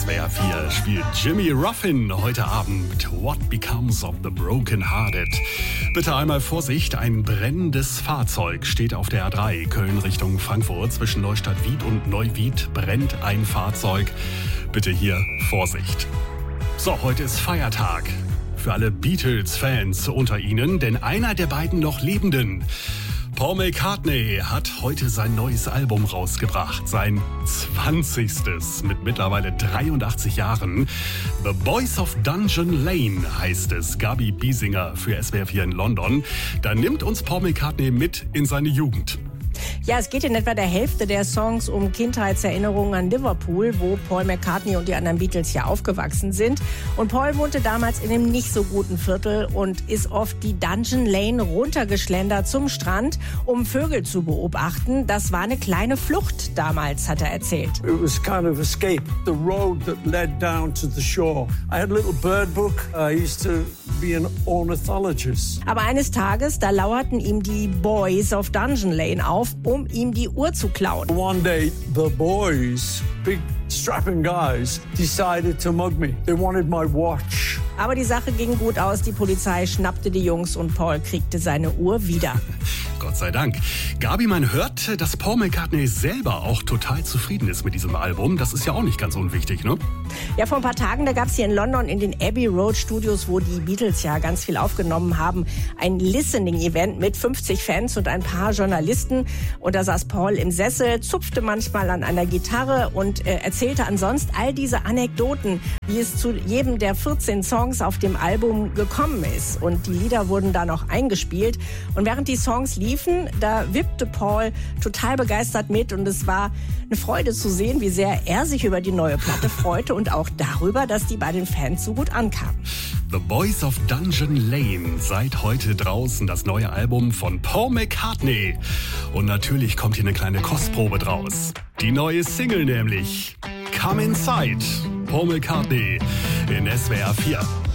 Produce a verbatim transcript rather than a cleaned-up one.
W R vier spielt Jimmy Ruffin heute Abend What Becomes of the Broken Hearted. Bitte einmal Vorsicht, ein brennendes Fahrzeug steht auf der A drei Köln Richtung Frankfurt. Zwischen Neustadt-Wied und Neuwied brennt ein Fahrzeug. Bitte hier Vorsicht. So, heute ist Feiertag. Für alle Beatles-Fans unter Ihnen, denn einer der beiden noch Lebenden, Paul McCartney, hat heute sein neues Album rausgebracht. Sein zwanzigstes mit mittlerweile dreiundachtzig Jahren. The Boys of Dungeon Lane heißt es. Gabi Biesinger für S W R vier in London. Da nimmt uns Paul McCartney mit in seine Jugend. Ja, es geht in etwa der Hälfte der Songs um Kindheitserinnerungen an Liverpool, wo Paul McCartney und die anderen Beatles ja aufgewachsen sind. Und Paul wohnte damals in einem nicht so guten Viertel und ist oft die Dungeon Lane runtergeschlendert zum Strand, um Vögel zu beobachten. Das war eine kleine Flucht damals, hat er erzählt. It was kind of escape, the road that led down to the shore. I had a little bird book. I used to be an ornithologist. Aber eines Tages, da lauerten ihm die Boys of Dungeon Lane auf, um ihm die Uhr zu klauen. One day, the boys, big strapping guys, decided to mug me. They wanted my watch. Aber die Sache ging gut aus. Die Polizei schnappte die Jungs und Paul kriegte seine Uhr wieder. Gott sei Dank. Gabi, man hört, dass Paul McCartney selber auch total zufrieden ist mit diesem Album. Das ist ja auch nicht ganz unwichtig, ne? Ja, vor ein paar Tagen, da gab es hier in London in den Abbey Road Studios, wo die Beatles ja ganz viel aufgenommen haben, ein Listening-Event mit fünfzig Fans und ein paar Journalisten. Und da saß Paul im Sessel, zupfte manchmal an einer Gitarre und äh, erzählte ansonsten all diese Anekdoten, wie es zu jedem der vierzehn Songs auf dem Album gekommen ist. Und die Lieder wurden da noch eingespielt. Und während die Songs liefen, da wippte Paul total begeistert mit. Und es war eine Freude zu sehen, wie sehr er sich über die neue Platte freute und auch darüber, dass die bei den Fans so gut ankam. The Boys of Dungeon Lane, seit heute draußen das neue Album von Paul McCartney. Und natürlich kommt hier eine kleine Kostprobe draus. Die neue Single nämlich, Come Inside, Paul McCartney in S W R vier.